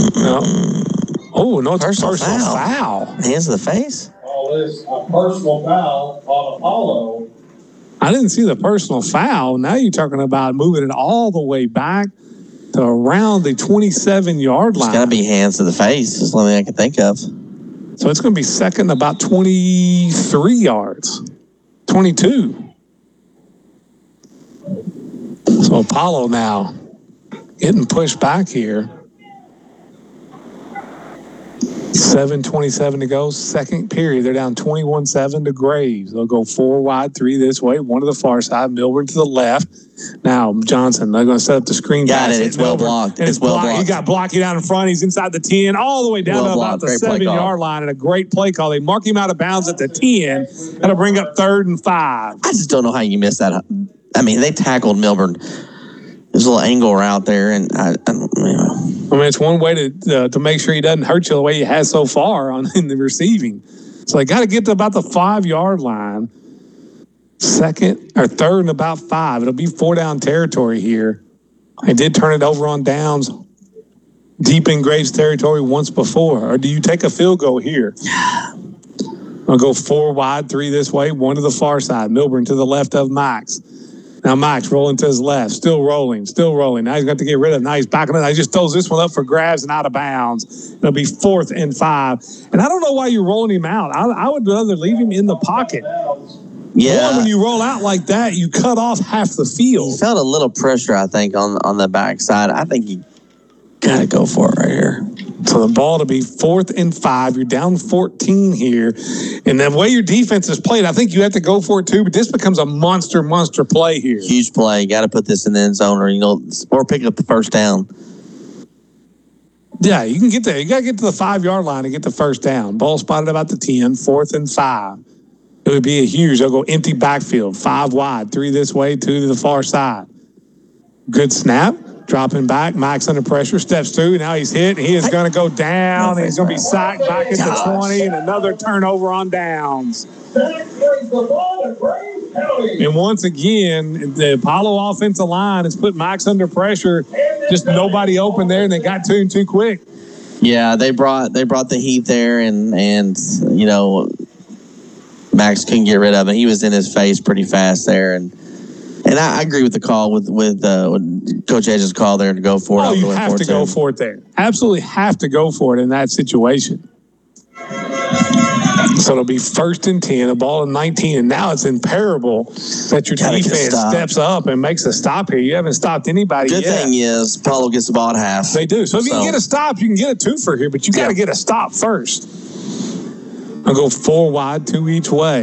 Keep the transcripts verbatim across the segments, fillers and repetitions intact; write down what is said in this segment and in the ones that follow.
No. Oh, no, it's personal a personal foul. foul. Hands to the face? All this a personal foul on Apollo. I didn't see the personal foul. Now you're talking about moving it all the way back to around the twenty-seven-yard line. It's got to be hands to the face. That's the only thing I can think of. So it's going to be second about twenty-three yards. twenty-two. So Apollo now getting pushed back here. seven twenty-seven to go, second period. They're down twenty-one seven to Graves. They'll go four wide, three this way, one to the far side, Milburn to the left. Now, Johnson, they're going to set up the screen. Got it. It's well blocked. And it's, it's well blocked. blocked. He got blocky down in front. He's inside the ten, all the way down well to about blocked. the Great seven-yard line, and a great play call. They mark him out of bounds at the ten. That'll bring up third and five. I just don't know how you missed that. I mean, they tackled Milburn. There's a little angle route there, and I, I don't you know. I mean, it's one way to uh, to make sure he doesn't hurt you the way he has so far on in the receiving. So they got to get to about the five-yard line. Second or third and about five. It'll be four down territory here. I did turn it over on downs deep in Graves territory once before. Or do you take a field goal here? I'll go four wide, three this way, one to the far side. Milburn to the left of Max. Now Max rolling to his left, still rolling, still rolling. Now he's got to get rid of it. Now he's backing it. He just throws this one up for grabs and out of bounds. It'll be fourth and five. And I don't know why you're rolling him out. I, I would rather leave him in the pocket. Yeah. One, when you roll out like that, you cut off half the field. He felt a little pressure, I think, on on the backside. I think you got to go for it right here. So the ball to be fourth and five. You're down fourteen here. And the way your defense is played, I think you have to go for it too. But this becomes a monster, monster play here. Huge play. Got to put this in the end zone or, you know, or pick up the first down. Yeah, you can get there. You got to get to the five-yard line and get the first down. Ball spotted about the ten, fourth and five. It would be a huge. They'll go empty backfield, five wide, three this way, two to the far side. Good snap. Dropping back, Max under pressure, steps through. Now he's hit. He is going to go down. And he's going to be sacked back at the twenty, and another turnover on downs. And once again, the Apollo offensive line has put Max under pressure. Just nobody open there, and they got to him too quick. Yeah, they brought they brought the heat there, and and you know, Max couldn't get rid of it. He was in his face pretty fast there, and. And I, I agree with the call with with, uh, with Coach Edge's call there to go for it. Oh, you have to go for it there. Absolutely have to go for it in that situation. So it'll be first and ten, a ball in nineteen, and now it's imperable that your defense steps up and makes a stop here. You haven't stopped anybody Good yet. thing is Apollo gets the ball at half. They do. So if you So- can get a stop, you can get a twofer here, but you got to Yeah. get a stop first. I'll go four wide, two each way.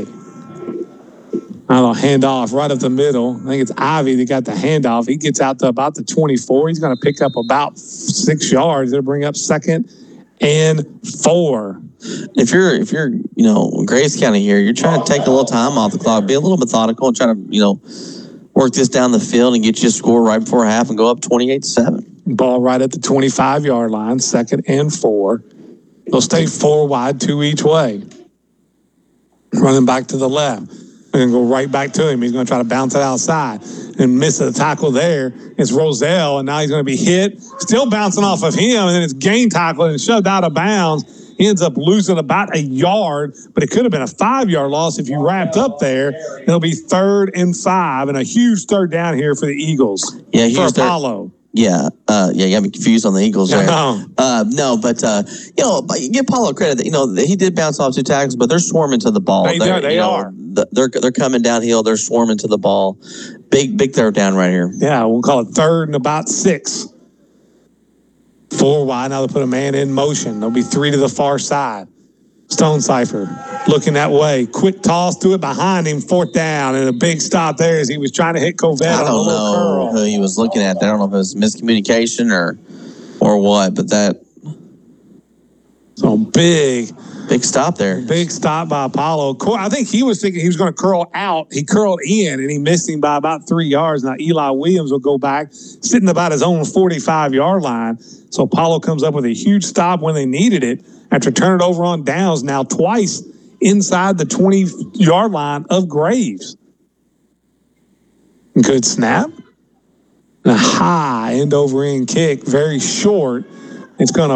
I'll hand off right up the middle. I think it's Ivy that got the handoff. He gets out to about the twenty-four. He's going to pick up about six yards. It'll bring up second and four. If you're if you're you know Grace County here, you're trying to take a little time off the clock, be a little methodical, and try to you know work this down the field and get you a score right before half and go up twenty-eight to seven. Ball right at the twenty-five-yard line, second and four. They'll stay four wide, two each way. Running back to the left. They're going to go right back to him. He's going to try to bounce it outside and miss the tackle there. It's Roselle, and now he's going to be hit. Still bouncing off of him, and then it's gain tackle and shoved out of bounds. He ends up losing about a yard, but it could have been a five-yard loss if you wrapped up there. It'll be third and five, and a huge third down here for the Eagles. Yeah, for huge third- Apollo. Yeah, uh, yeah, you got me confused on the Eagles there. No. Uh, no, but uh, you know, but you give Paulo credit that you know he did bounce off two tackles, but they're swarming to the ball. They, They're, they you know, are. the- They're they're coming downhill. They're swarming to the ball. Big big third down right here. Yeah, we'll call it third and about six. Four wide. Now they put a man in motion. There'll be three to the far side. Stone Cipher looking that way. Quick toss to it behind him. Fourth down. And a big stop there as he was trying to hit Covette I on a don't little know curl. who he was looking at. I don't know if it was miscommunication or or what, but that So big, big stop there. big stop by Apollo. Cor- I think he was thinking he was going to curl out. He curled in, and he missed him by about three yards. Now Eli Williams will go back, sitting about his own forty-five-yard line. So Apollo comes up with a huge stop when they needed it after turning it over on downs now twice inside the twenty-yard line of Graves. Good snap. And a high end over end kick, very short. It's going to